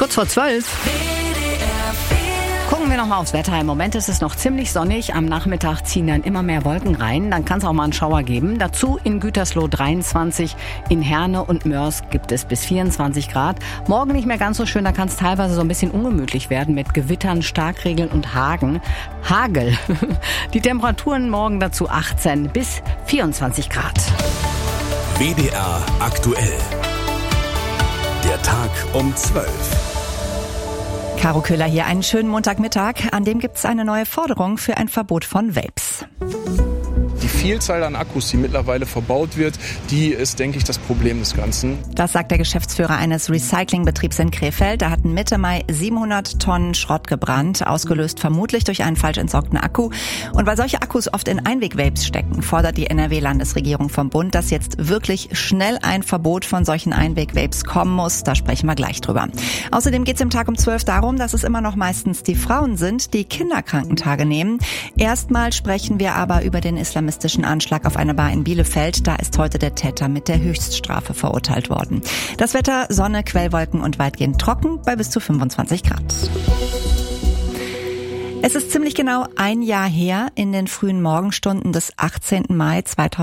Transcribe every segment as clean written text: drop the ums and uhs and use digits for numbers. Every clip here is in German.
Kurz vor 12. Gucken wir nochmal aufs Wetter. Im Moment ist es noch ziemlich sonnig. Am Nachmittag ziehen dann immer mehr Wolken rein. Dann kann es auch mal einen Schauer geben. Dazu in Gütersloh 23, in Herne und Moers gibt es bis 24 Grad. Morgen nicht mehr ganz so schön. Da kann es teilweise so ein bisschen ungemütlich werden mit Gewittern, Starkregeln und Hagel. Die Temperaturen morgen dazu 18 bis 24 Grad. WDR aktuell. Der Tag um 12. Caro Köhler hier, einen schönen Montagmittag. An dem gibt es eine neue Forderung für ein Verbot von Vapes. Die Vielzahl an Akkus, die mittlerweile verbaut wird, die ist, denke ich, das Problem des Ganzen. Das sagt der Geschäftsführer eines Recyclingbetriebs in Krefeld. Da hatten Mitte Mai 700 Tonnen Schrott gebrannt, ausgelöst vermutlich durch einen falsch entsorgten Akku. Und weil solche Akkus oft in Einweg-Vapes stecken, fordert die NRW-Landesregierung vom Bund, dass jetzt wirklich schnell ein Verbot von solchen Einweg-Vapes kommen muss. Da sprechen wir gleich drüber. Außerdem geht es im Tag um 12 darum, dass es immer noch meistens die Frauen sind, die Kinderkrankentage nehmen. Erstmal sprechen wir aber über den islamistischen Anschlag auf eine Bar in Bielefeld. Da ist heute der Täter mit der Höchststrafe verurteilt worden. Das Wetter, Sonne, Quellwolken und weitgehend trocken bei bis zu 25 Grad. Es ist ziemlich genau ein Jahr her, in den frühen Morgenstunden des 18. Mai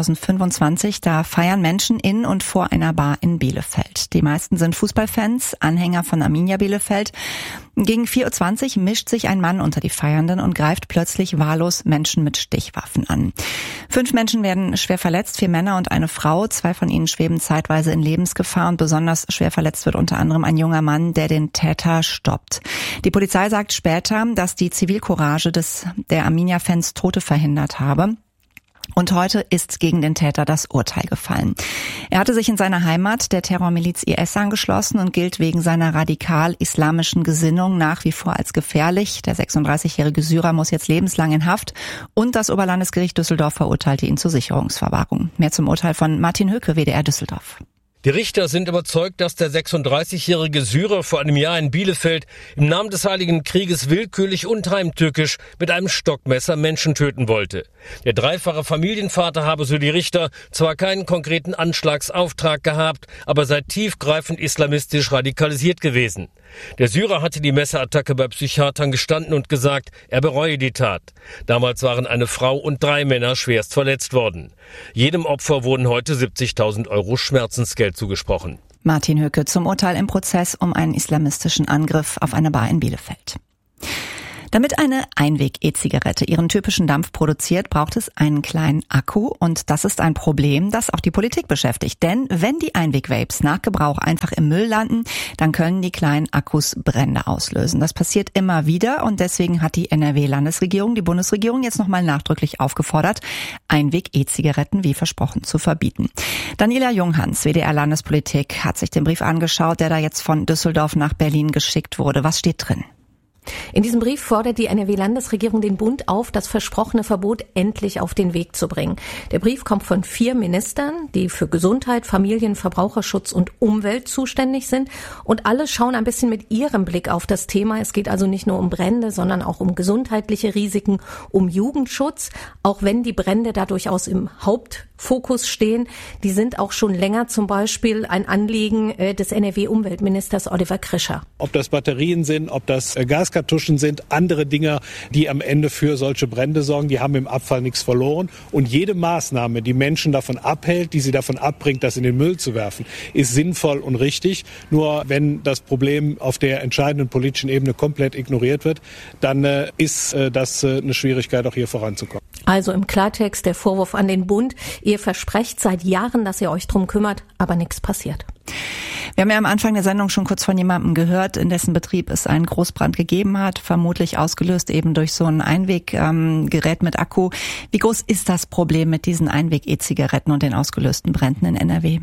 2025. Da feiern Menschen in und vor einer Bar in Bielefeld. Die meisten sind Fußballfans, Anhänger von Arminia Bielefeld. Gegen 4.20 Uhr mischt sich ein Mann unter die Feiernden und greift plötzlich wahllos Menschen mit Stichwaffen an. 5 Menschen werden schwer verletzt, 4 Männer und eine Frau. 2 von ihnen schweben zeitweise in Lebensgefahr und besonders schwer verletzt wird unter anderem ein junger Mann, der den Täter stoppt. Die Polizei sagt später, dass die Zivilcourage der Arminia-Fans Tote verhindert habe. Und heute ist gegen den Täter das Urteil gefallen. Er hatte sich in seiner Heimat der Terrormiliz IS angeschlossen und gilt wegen seiner radikal-islamischen Gesinnung nach wie vor als gefährlich. Der 36-jährige Syrer muss jetzt lebenslang in Haft und das Oberlandesgericht Düsseldorf verurteilte ihn zur Sicherungsverwahrung. Mehr zum Urteil von Martin Höcke, WDR Düsseldorf. Die Richter sind überzeugt, dass der 36-jährige Syrer vor einem Jahr in Bielefeld im Namen des Heiligen Krieges willkürlich und heimtückisch mit einem Stockmesser Menschen töten wollte. Der dreifache Familienvater habe, so die Richter, zwar keinen konkreten Anschlagsauftrag gehabt, aber sei tiefgreifend islamistisch radikalisiert gewesen. Der Syrer hatte die Messerattacke bei Psychiatern gestanden und gesagt, er bereue die Tat. Damals waren eine Frau und 3 Männer schwerst verletzt worden. Jedem Opfer wurden heute 70.000 € Schmerzensgeld zugesprochen. Martin Höcke zum Urteil im Prozess um einen islamistischen Angriff auf eine Bar in Bielefeld. Damit eine Einweg-E-Zigarette ihren typischen Dampf produziert, braucht es einen kleinen Akku. Und das ist ein Problem, das auch die Politik beschäftigt. Denn wenn die Einweg-Vapes nach Gebrauch einfach im Müll landen, dann können die kleinen Akkus Brände auslösen. Das passiert immer wieder und deswegen hat die NRW-Landesregierung, die Bundesregierung, jetzt nochmal nachdrücklich aufgefordert, Einweg-E-Zigaretten wie versprochen zu verbieten. Daniela Junghans, WDR-Landespolitik, hat sich den Brief angeschaut, der da jetzt von Düsseldorf nach Berlin geschickt wurde. Was steht drin? In diesem Brief fordert die NRW-Landesregierung den Bund auf, das versprochene Verbot endlich auf den Weg zu bringen. Der Brief kommt von 4 Ministern, die für Gesundheit, Familien, Verbraucherschutz und Umwelt zuständig sind. Und alle schauen ein bisschen mit ihrem Blick auf das Thema. Es geht also nicht nur um Brände, sondern auch um gesundheitliche Risiken, um Jugendschutz. Auch wenn die Brände da durchaus im Hauptfokus stehen, die sind auch schon länger zum Beispiel ein Anliegen des NRW-Umweltministers Oliver Krischer. Ob das Batterien sind, ob das Gaskartuschen sind, andere Dinge, die am Ende für solche Brände sorgen, die haben im Abfall nichts verloren. Und jede Maßnahme, die Menschen davon abhält, die sie davon abbringt, das in den Müll zu werfen, ist sinnvoll und richtig. Nur wenn das Problem auf der entscheidenden politischen Ebene komplett ignoriert wird, dann ist das eine Schwierigkeit, auch hier voranzukommen. Also im Klartext der Vorwurf an den Bund, ihr versprecht seit Jahren, dass ihr euch drum kümmert, aber nichts passiert. Wir haben ja am Anfang der Sendung schon kurz von jemandem gehört, in dessen Betrieb es einen Großbrand gegeben hat, vermutlich ausgelöst eben durch so ein Einweggerät mit Akku. Wie groß ist das Problem mit diesen Einweg-E-Zigaretten und den ausgelösten Bränden in NRW?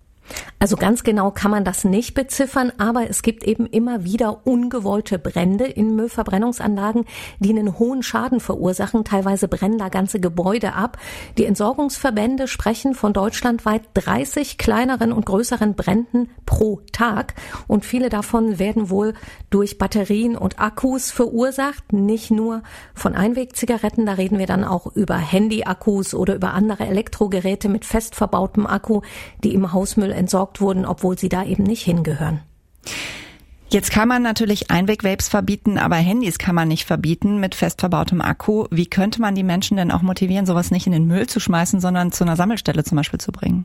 Also ganz genau kann man das nicht beziffern, aber es gibt eben immer wieder ungewollte Brände in Müllverbrennungsanlagen, die einen hohen Schaden verursachen. Teilweise brennen da ganze Gebäude ab. Die Entsorgungsverbände sprechen von deutschlandweit 30 kleineren und größeren Bränden pro Tag. Und viele davon werden wohl durch Batterien und Akkus verursacht, nicht nur von Einwegzigaretten. Da reden wir dann auch über Handy-Akkus oder über andere Elektrogeräte mit fest verbautem Akku, die im Hausmüll entsorgt wurden, obwohl sie da eben nicht hingehören. Jetzt kann man natürlich Einweg-Vapes verbieten, aber Handys kann man nicht verbieten mit fest verbautem Akku. Wie könnte man die Menschen denn auch motivieren, sowas nicht in den Müll zu schmeißen, sondern zu einer Sammelstelle zum Beispiel zu bringen?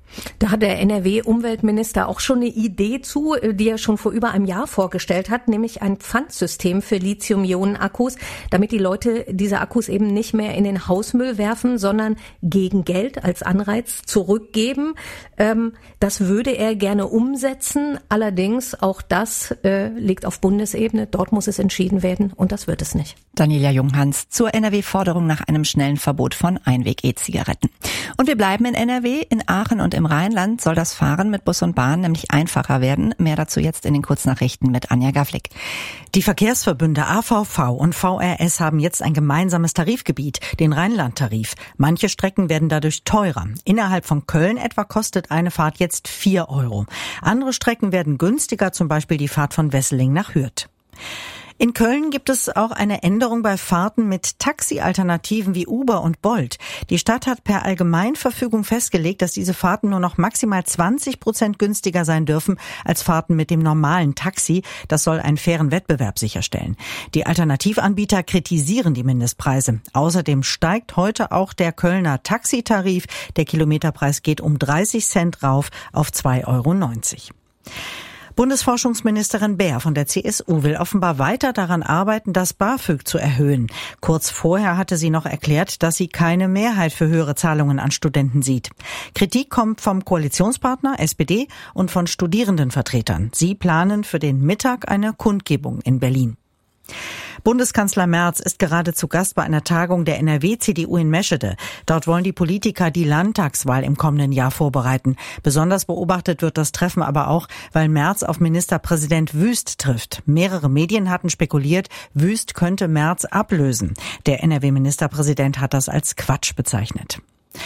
Da hat der NRW-Umweltminister auch schon eine Idee zu, die er schon vor über einem Jahr vorgestellt hat, nämlich ein Pfandsystem für Lithium-Ionen-Akkus, damit die Leute diese Akkus eben nicht mehr in den Hausmüll werfen, sondern gegen Geld als Anreiz zurückgeben. Das würde er gerne umsetzen. Allerdings, auch das liegt auf Bundesebene. Dort muss es entschieden werden und das wird es nicht. Daniela Junghans zur NRW-Forderung nach einem schnellen Verbot von Einweg-E-Zigaretten. Und wir bleiben in NRW. In Aachen und im Rheinland soll das Fahren mit Bus und Bahn nämlich einfacher werden. Mehr dazu jetzt in den Kurznachrichten mit Anja Gavlik. Die Verkehrsverbünde AVV und VRS haben jetzt ein gemeinsames Tarifgebiet, den Rheinland-Tarif. Manche Strecken werden dadurch teurer. Innerhalb von Köln etwa kostet eine Fahrt jetzt 4 €. Andere Strecken werden günstiger, zum Beispiel die Fahrt von Wesseling nach Hürth. In Köln gibt es auch eine Änderung bei Fahrten mit Taxi-Alternativen wie Uber und Bolt. Die Stadt hat per Allgemeinverfügung festgelegt, dass diese Fahrten nur noch maximal 20% günstiger sein dürfen als Fahrten mit dem normalen Taxi. Das soll einen fairen Wettbewerb sicherstellen. Die Alternativanbieter kritisieren die Mindestpreise. Außerdem steigt heute auch der Kölner Taxitarif. Der Kilometerpreis geht um 30 Cent rauf auf 2,90 €. Bundesforschungsministerin Baer von der CSU will offenbar weiter daran arbeiten, das BAföG zu erhöhen. Kurz vorher hatte sie noch erklärt, dass sie keine Mehrheit für höhere Zahlungen an Studenten sieht. Kritik kommt vom Koalitionspartner SPD und von Studierendenvertretern. Sie planen für den Mittag eine Kundgebung in Berlin. Bundeskanzler Merz ist gerade zu Gast bei einer Tagung der NRW-CDU in Meschede. Dort wollen die Politiker die Landtagswahl im kommenden Jahr vorbereiten. Besonders beobachtet wird das Treffen aber auch, weil Merz auf Ministerpräsident Wüst trifft. Mehrere Medien hatten spekuliert, Wüst könnte Merz ablösen. Der NRW-Ministerpräsident hat das als Quatsch bezeichnet.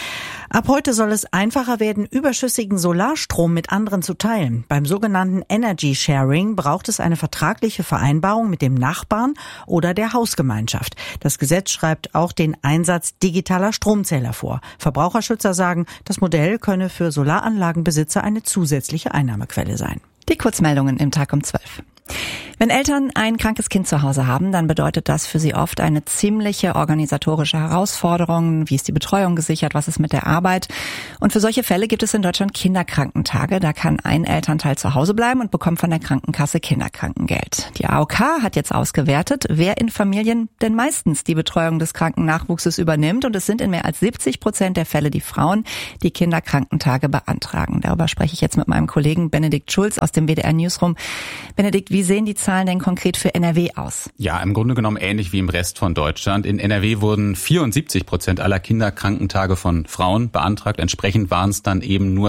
Ab heute soll es einfacher werden, überschüssigen Solarstrom mit anderen zu teilen. Beim sogenannten Energy Sharing braucht es eine vertragliche Vereinbarung mit dem Nachbarn oder der Hausgemeinschaft. Das Gesetz schreibt auch den Einsatz digitaler Stromzähler vor. Verbraucherschützer sagen, das Modell könne für Solaranlagenbesitzer eine zusätzliche Einnahmequelle sein. Die Kurzmeldungen im Tag um 12. Wenn Eltern ein krankes Kind zu Hause haben, dann bedeutet das für sie oft eine ziemliche organisatorische Herausforderung. Wie ist die Betreuung gesichert? Was ist mit der Arbeit? Und für solche Fälle gibt es in Deutschland Kinderkrankentage. Da kann ein Elternteil zu Hause bleiben und bekommt von der Krankenkasse Kinderkrankengeld. Die AOK hat jetzt ausgewertet, wer in Familien denn meistens die Betreuung des kranken Nachwuchses übernimmt. Und es sind in mehr als 70% der Fälle die Frauen, die Kinderkrankentage beantragen. Darüber spreche ich jetzt mit meinem Kollegen Benedikt Schulz aus dem WDR Newsroom. Benedikt, wie sehen die Zahlen denn konkret für NRW aus? Ja, im Grunde genommen ähnlich wie im Rest von Deutschland. In NRW wurden 74% aller Kinderkrankentage von Frauen beantragt. Entsprechend waren es dann eben nur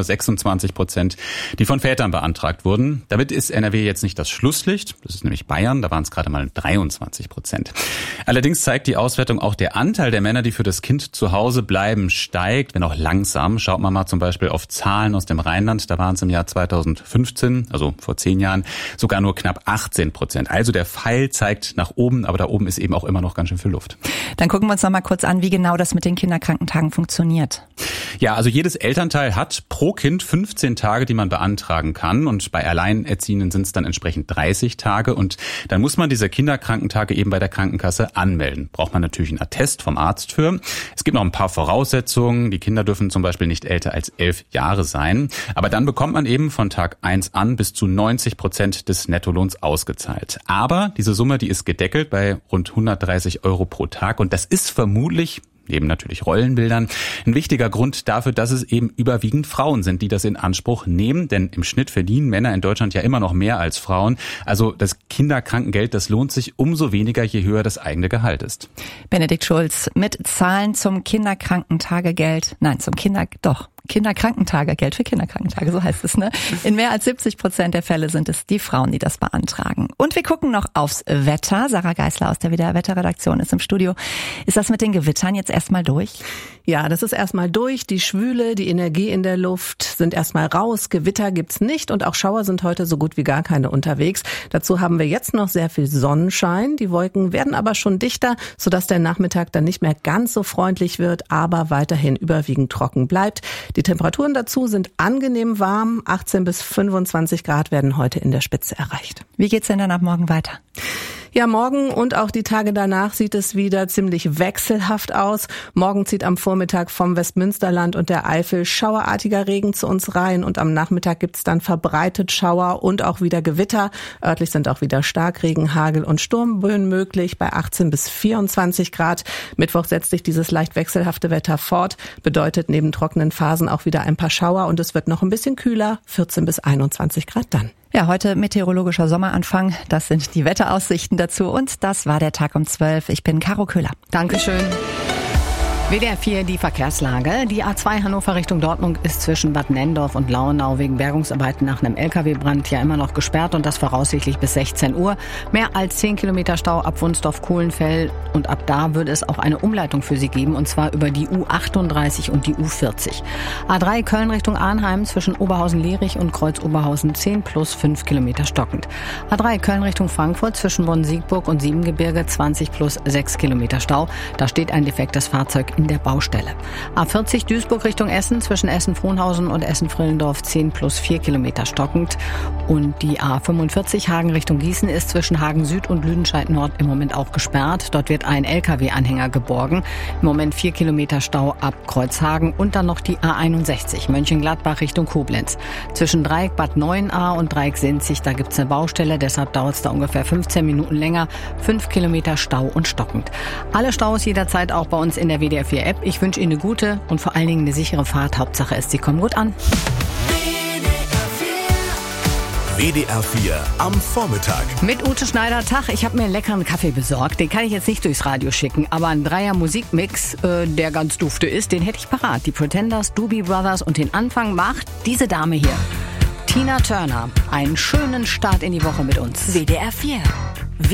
26%, die von Vätern beantragt wurden. Damit ist NRW jetzt nicht das Schlusslicht. Das ist nämlich Bayern. Da waren es gerade mal 23%. Allerdings zeigt die Auswertung auch, der Anteil der Männer, die für das Kind zu Hause bleiben, steigt, wenn auch langsam. Schaut man mal zum Beispiel auf Zahlen aus dem Rheinland. Da waren es im Jahr 2015, also vor 10 Jahren, sogar nur knapp 18%. Also der Pfeil zeigt nach oben, aber da oben ist eben auch immer noch ganz schön viel Luft. Dann gucken wir uns noch mal kurz an, wie genau das mit den Kinderkrankentagen funktioniert. Ja, also jedes Elternteil hat pro Kind 15 Tage, die man beantragen kann. Und bei Alleinerziehenden sind es dann entsprechend 30 Tage. Und dann muss man diese Kinderkrankentage eben bei der Krankenkasse anmelden. Braucht man natürlich einen Attest vom Arzt für. Es gibt noch ein paar Voraussetzungen. Die Kinder dürfen zum Beispiel nicht älter als 11 Jahre sein. Aber dann bekommt man eben von Tag 1 an bis zu 90% des Nettolohns ausgezahlt. Aber diese Summe, die ist gedeckelt bei rund 130 € pro Tag. Und das ist vermutlich, neben natürlich Rollenbildern, ein wichtiger Grund dafür, dass es eben überwiegend Frauen sind, die das in Anspruch nehmen. Denn im Schnitt verdienen Männer in Deutschland ja immer noch mehr als Frauen. Also das Kinderkrankengeld, das lohnt sich umso weniger, je höher das eigene Gehalt ist. Benedikt Schulz mit Zahlen zum Kinderkrankentagegeld. Nein, Kinderkrankentagegeld für Kinderkrankentage, so heißt es, ne? In mehr als 70% der Fälle sind es die Frauen, die das beantragen. Und wir gucken noch aufs Wetter. Sarah Geisler aus der WDR Wetterredaktion ist im Studio. Ist das mit den Gewittern jetzt erstmal durch? Ja, das ist erstmal durch. Die Schwüle, die Energie in der Luft sind erstmal raus. Gewitter gibt's nicht und auch Schauer sind heute so gut wie gar keine unterwegs. Dazu haben wir jetzt noch sehr viel Sonnenschein. Die Wolken werden aber schon dichter, sodass der Nachmittag dann nicht mehr ganz so freundlich wird, aber weiterhin überwiegend trocken bleibt. Die Temperaturen dazu sind angenehm warm. 18 bis 25 Grad werden heute in der Spitze erreicht. Wie geht's denn dann ab morgen weiter? Ja, morgen und auch die Tage danach sieht es wieder ziemlich wechselhaft aus. Morgen zieht am Vormittag vom Westmünsterland und der Eifel schauerartiger Regen zu uns rein und am Nachmittag gibt's dann verbreitet Schauer und auch wieder Gewitter. Örtlich sind auch wieder Starkregen, Hagel und Sturmböen möglich bei 18 bis 24 Grad. Mittwoch setzt sich dieses leicht wechselhafte Wetter fort, bedeutet neben trockenen Phasen auch wieder ein paar Schauer und es wird noch ein bisschen kühler, 14 bis 21 Grad dann. Ja, heute meteorologischer Sommeranfang. Das sind die Wetteraussichten dazu. Und das war der Tag um 12. Ich bin Caro Köhler. Dankeschön. WDR 4, die Verkehrslage. Die A2 Hannover Richtung Dortmund ist zwischen Bad Nenndorf und Lauenau wegen Bergungsarbeiten nach einem LKW-Brand ja immer noch gesperrt und das voraussichtlich bis 16 Uhr. Mehr als 10 Kilometer Stau ab Wunsdorf-Kohlenfeld und ab da würde es auch eine Umleitung für Sie geben und zwar über die U38 und die U40. A3 Köln Richtung Arnheim zwischen Oberhausen-Lierich und Kreuz Oberhausen 10 plus 5 Kilometer stockend. A3 Köln Richtung Frankfurt zwischen Bonn-Siegburg und Siebengebirge 20 plus 6 Kilometer Stau. Da steht ein defektes Fahrzeug in der Baustelle. A40 Duisburg Richtung Essen zwischen Essen-Frohnhausen und Essen-Frillendorf 10 plus 4 Kilometer stockend. Und die A45 Hagen Richtung Gießen ist zwischen Hagen Süd und Lüdenscheid Nord im Moment auch gesperrt. Dort wird ein LKW-Anhänger geborgen. Im Moment 4 Kilometer Stau ab Kreuzhagen und dann noch die A61 Mönchengladbach Richtung Koblenz. Zwischen Dreieck Bad Neuenahr und Dreieck Sinzig, da gibt's eine Baustelle, deshalb dauert es da ungefähr 15 Minuten länger. 5 Kilometer Stau und stockend. Alle Staus jederzeit auch bei uns in der WDR 4 App. Ich wünsche Ihnen eine gute und vor allen Dingen eine sichere Fahrt. Hauptsache ist, Sie kommen gut an. WDR 4 am Vormittag. Mit Ute Schneider, Tag. Ich habe mir einen leckeren Kaffee besorgt. Den kann ich jetzt nicht durchs Radio schicken, aber ein Dreier-Musikmix, der ganz dufte ist, den hätte ich parat. Die Pretenders, Doobie Brothers und den Anfang macht diese Dame hier. Tina Turner. Einen schönen Start in die Woche mit uns. WDR 4.